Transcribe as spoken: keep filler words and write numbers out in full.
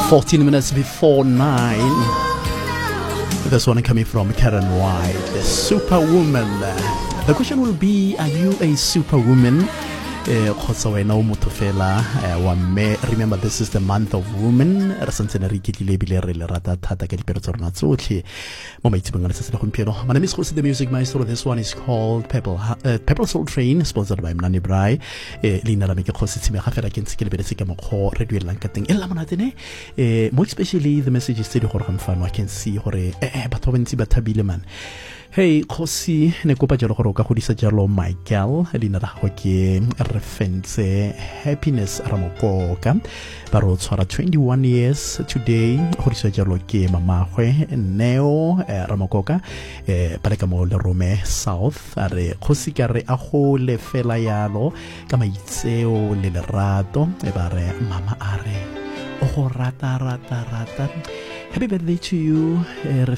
fourteen minutes before nine. This one coming from Karen White, the superwoman. The question will be, are you a superwoman? Remember, this is the month of women. My name is Jose the Music Maestro. This one is called Purple, uh, Purple Soul Train, sponsored by Mnani Brai. More especially the messages to the I can see Hey, Kosi, ne kopa jalo gore o ka godisa jalo Michael, leina la go ke Refense Happiness Ramokoka. Ba ro tshwara twenty-one years today. Godisa jalo ke mamagwe Neo eh, Ramokoka eh ba le ka mo le Rome South. Are Kosi ka re a go le fela yalo ka maitseo le lerato e ba re mama are o go rata rata rata. Happy birthday to you. Eh,